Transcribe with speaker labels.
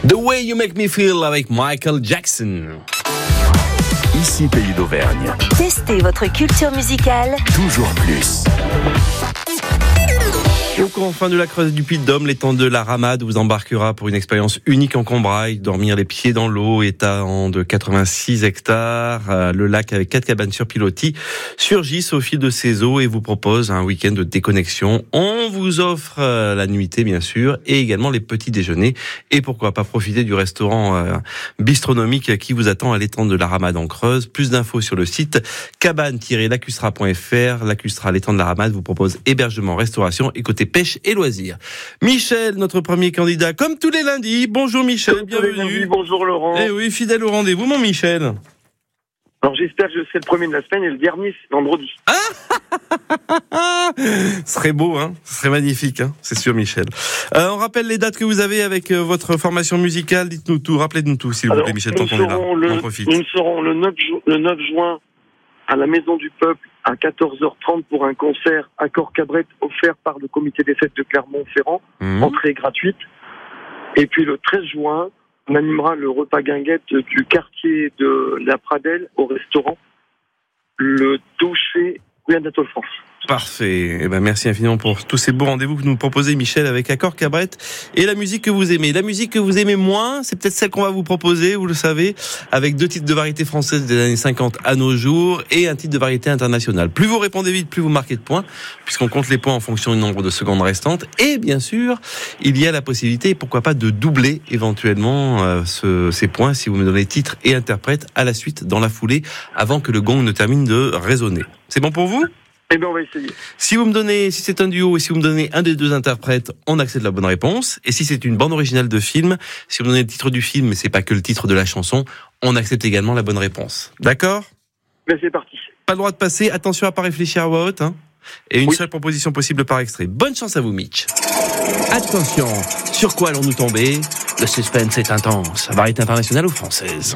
Speaker 1: The Way You Make Me Feel avec Michael Jackson.
Speaker 2: Ici Pays d'Auvergne.
Speaker 3: Testez votre culture musicale.
Speaker 2: Toujours plus.
Speaker 1: Au confin de la Creuse du Puy-de-Dôme, l'étang de la Ramade vous embarquera pour une expérience unique en Combrailles. Dormir les pieds dans l'eau, étant de 86 hectares. Le lac avec 4 cabanes sur pilotis surgissent au fil de ses eaux et vous propose un week-end de déconnexion. On vous offre la nuitée, bien sûr, et également les petits déjeuners. Et pourquoi pas profiter du restaurant bistronomique qui vous attend à l'étang de la Ramade en Creuse. Plus d'infos sur le site cabane-lacustra.fr. Lacustra, l'étang de la Ramade, vous propose hébergement, restauration et côté pêche et loisirs. Michel, notre premier candidat, comme tous les lundis. Bonjour Michel, bienvenue.
Speaker 4: Lundis, bonjour Laurent.
Speaker 1: Eh oui, fidèle au rendez-vous, mon Michel.
Speaker 4: Alors j'espère que je serai le premier de la semaine et le dernier c'est vendredi.
Speaker 1: Ce serait beau, hein. Ce serait magnifique, hein. C'est sûr, Michel. On rappelle les dates que vous avez avec votre formation musicale. Dites-nous tout, rappelez-nous tout, s'il vous plaît, Michel, tant qu'on est là. On profite.
Speaker 4: Nous serons le 9 juin à la Maison du Peuple à 14h30 pour un concert Accord Cabrette offert par le comité des fêtes de Clermont-Ferrand, entrée gratuite. Et puis le 13 juin, on animera le repas guinguette du quartier de la Pradelle au restaurant Le Doucher, d'Anatole France.
Speaker 1: Parfait. Eh ben, merci infiniment pour tous ces beaux rendez-vous que nous proposez, Michel, avec Accord Cabrette et la musique que vous aimez. La musique que vous aimez moins, c'est peut-être celle qu'on va vous proposer, vous le savez, avec 2 titres de variété française des années 50 à nos jours et un titre de variété internationale. Plus vous répondez vite, plus vous marquez de points, puisqu'on compte les points en fonction du nombre de secondes restantes. Et bien sûr, il y a la possibilité, pourquoi pas, de doubler éventuellement ces points si vous me donnez titre et interprète à la suite, dans la foulée, avant que le gong ne termine de résonner. C'est bon pour vous ?
Speaker 4: Eh bien, on va essayer.
Speaker 1: Si c'est un duo et si vous me donnez un des 2 interprètes, on accède la bonne réponse. Et si c'est une bande originale de film, si vous me donnez le titre du film, mais c'est pas que le titre de la chanson, on accepte également la bonne réponse. D'accord ?
Speaker 4: Ben, c'est parti.
Speaker 1: Pas le droit de passer. Attention à pas réfléchir à voix haute, hein. Et une seule proposition possible par extrait. Bonne chance à vous, Mitch. Attention. Sur quoi allons-nous tomber ? Le suspense est intense. Variété internationale ou française ?